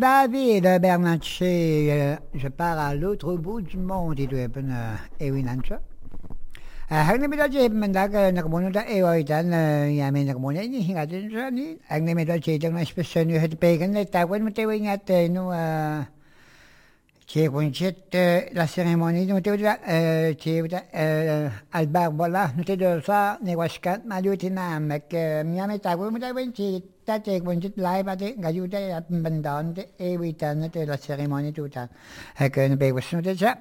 David Bernatchez, je pars à l'autre bout du monde, ito yung Ewin Ancho. Ang nami doon siya, mandag, nakamunod na ewawitan, yamin nakamunod, ini hingatin siya ni. Ang nami doon siya, itong nasipasyon yung hatipagan, na tawin mo tayo yung no, Chet, la cérémonie, nous étions Albert Bola, nous étions ça, nous étions malutina, mais miami tagu, nous étions tate kunjit live ate gayuda bandan te ewitan te la cérémonie tout ça. Que nous béwis nous déjà,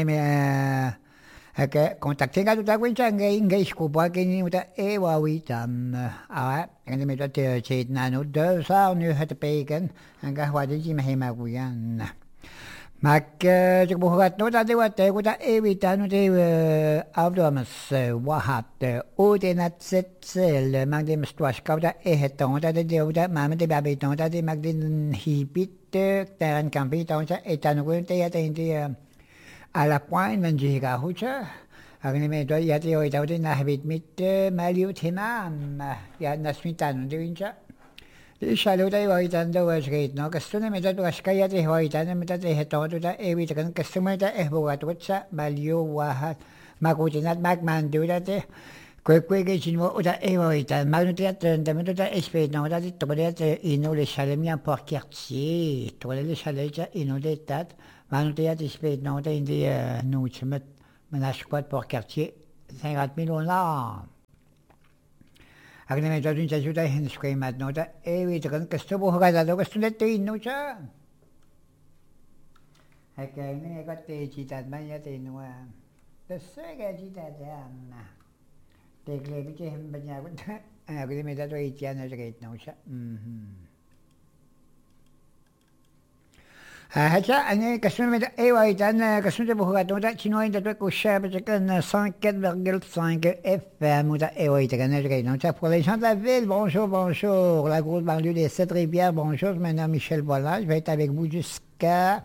que contacter gadu ta kunja ngai skupa que ni uta ewawitan. Ah, nous mettons chet nano deux ça, nous hat pegen, nga wadi ji mahema guyan. Mak buhat no tadi wate kuta evita no te avdomas wahat udenat sel magdim stwash kauta eheton tadi uda mama te babiton tadi magdim hipit teran kampi ton sa etan ko te yata hindi a la point manjiga hucha agni me do yati o ita na habit mit maliu timam ya nasmitan de wincha Shaluta iwaitan daw asgate no kasto na meta to askaya te iwaitan na meta te heto to da ewita kan kasto meta bugat watsa balyo wahat makutinat magmandu da te kwe ke sinmo uta iwaitan magnuti at da meta da espet no da to ba te inole shalemia por quartier to le shaleja inole tat magnuti at espet no da indi no chmet manashkwat por quartier 50 millions là Agni me dadun sa juda hin skremat no da ewita kan kasto buhagat da kasto na te no cha Hake ne ka te chitat man ya te no the sega chitat am te klebi che hem banya agni me dadu itiana jget no cha Hacha ane kasto me da ewaitan kasto de buhagat no da chino inda to ko shabe kan 104,5 FM da ewaitan kan jget no cha pour les gens de la ville bonjour la grosse banlieue des Sept Rivières bonjour je m'appelle Michel Bollard je vais être avec vous jusqu'à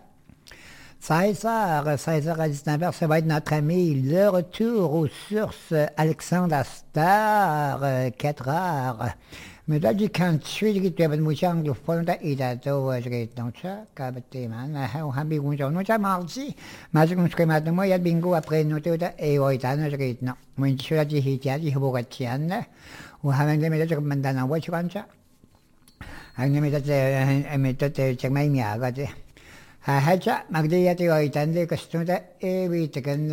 16h à 19h, ça va être notre ami le retour aux sources Alexandre Astar, 4h. Mais là, du country, qui tu mouché anglophone, il a tout, je vais donc ça, kabate man, on a bien gonjo, nous ça mardi, mais je me suis maintenant, moi, il y a bingo après nous, et oitana, je vais non. Moi, je suis là, je suis là, je suis bogatian, ou having the message of Mandana, what you want, ang namitat check my miagate. Hacha magdiyati oitande kastuta evitakan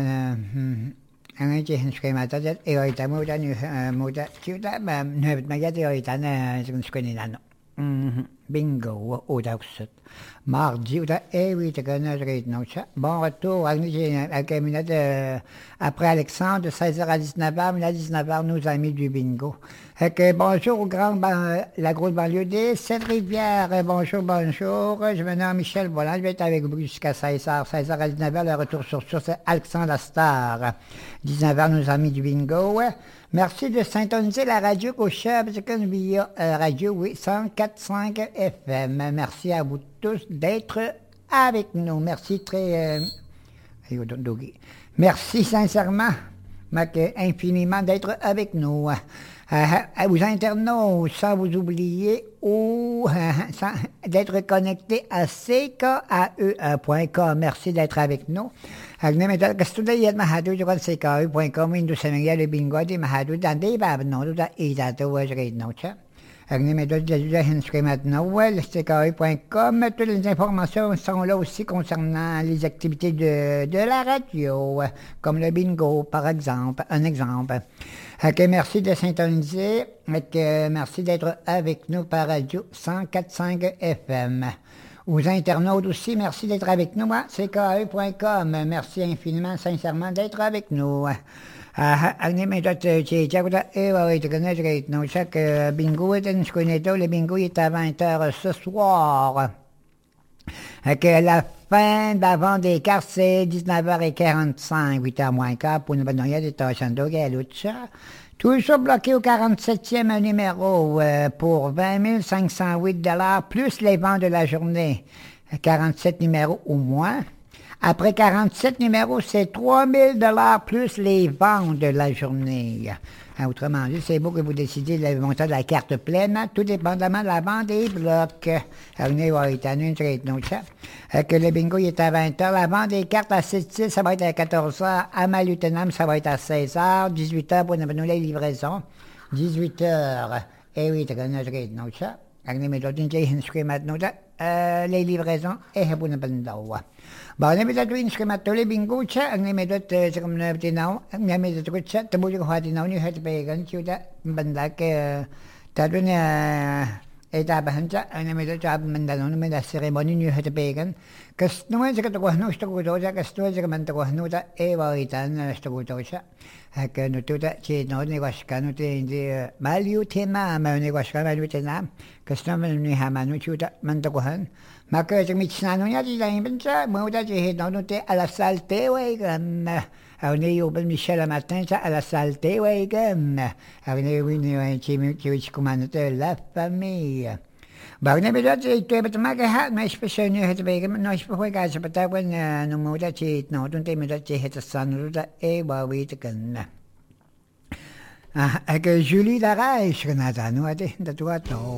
ang ichi skemata dat oita muda ni muda chuta nebet magati oitana skuninano bingo odaksat mardi uta evitakan reit nocha bon retour après Alexandre de 16h à 19h mais à 19h nos amis du bingo bonjour au grand la grosse banlieue des Sept Rivières bonjour je me nomme Michel Bollard je vais être avec vous jusqu'à 16h à 19h le retour sur c'est Alexandre Astar 19h nos amis du bingo merci de syntoniser la radio Cochab via radio 104.5 FM merci à vous tous d'être avec nous merci très merci sincèrement infiniment d'être avec nous aux internautes, sans vous oublier, ou d'être connecté à ckae.com. Merci d'être avec nous. Kastudayan mahadu jukan ckae.com Windows Semeria le bingo di mahadu dan di bab no da ida to was read no cha. Toutes les informations sont là aussi concernant les activités de la radio, comme le bingo par exemple, un exemple. Merci de syntoniser, merci d'être avec nous par radio 104.5 FM. Aux internautes aussi, merci d'être avec nous, ckae.com. Merci infiniment, sincèrement d'être avec nous. Ang nimitot chichakuta ewawitakanatrate no chaque bingo est sconeto le bingo est à 20h ce soir. Que la fin d'avant des cartes c'est 19h45, 8h moins quart pour nous donner des tâches galucha. Tout ça bloqué au 47e numéro pour 20 508 $ plus les ventes de la journée. 47 numéros au moins. Après 47 numéros, c'est 3000 $ plus les ventes de la journée. Autrement dit, c'est beau que vous décidez le montant de la carte pleine, tout dépendamment de la vente des blocs. Que le bingo il est à 20h. La vente des cartes à 6 ça va être à 14h. À Malutenam, ça va être à 16h. 18h pour nous les livraisons. 18h. Et oui, tu connais notre chat. Les livraisons et pour nous prendre. Bon, on a mis tous les bingo chat, on a mis tous comme le petit nom, on a mis tous les chat, tu peux voir des noms, tu as des gens qui ont banda que t'as donné étape hanja, on a mis tous les mandalons, on a mis la cérémonie, tu as des pagan, que nous est que tu vois nous, je te vois que tu es que man te vois nous, et va itan, je te vois ça. Que nous tout ci no negosca nous te maliu tema ma negosca maliu tema que stam ni hamanu chuta mantakohan ma que je mitnano ya di dai benza mo da je no te à la salle ouais gan on est au ben Michel à matin ça à la salle ouais gan on est oui ni ci comande la famille. Ba ne bedo te bet ma ke hat me special ni het be no is po ga se pata wen no mo da chi no tun te me da chi het san ru da e ba wi te kan que Julie Larache, Renata, nous a dit, de toi,